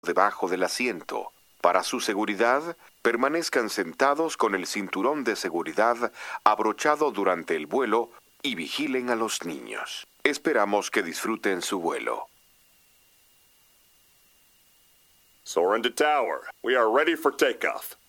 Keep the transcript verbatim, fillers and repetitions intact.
debajo del asiento. Para su seguridad, permanezcan sentados con el cinturón de seguridad abrochado durante el vuelo y vigilen a los niños. Esperamos que disfruten su vuelo. Soarin' to tower. We are ready for takeoff.